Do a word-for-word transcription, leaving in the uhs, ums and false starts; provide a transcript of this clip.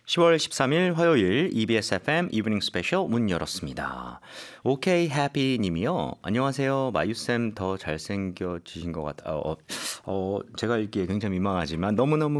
시월 십삼일 화요일 이비에스 에프엠 이브닝 스페셜 문 열었습니다. 오케이 해피 님이요. 안녕하세요. 마유쌤 더 잘생겨지신 것 같아. 어, 어, 제가 읽기에 굉장히 민망하지만 너무너무